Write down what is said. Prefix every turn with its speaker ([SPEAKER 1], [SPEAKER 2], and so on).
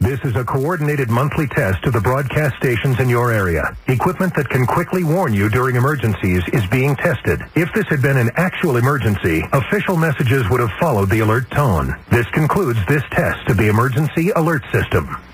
[SPEAKER 1] This is a coordinated monthly test to the broadcast stations in your area. Equipment that can quickly warn you during emergencies is being tested. If this had been an actual emergency, official messages would have followed the alert tone. This concludes this test of the emergency alert system.